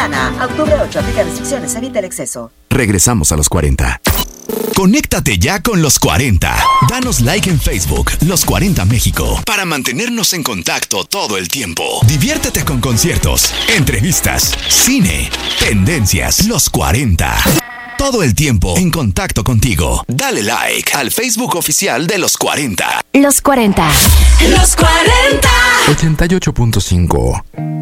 Soriana. A octubre 8, aplica restricciones, evita el exceso. Regresamos a los 40. Conéctate ya con los 40. Danos like en Facebook, Los 40 México, para mantenernos en contacto todo el tiempo. Diviértete con conciertos, entrevistas, cine, tendencias. Los 40. Todo el tiempo en contacto contigo. Dale like al Facebook oficial de Los 40. Los 40. Los 40. 88.5.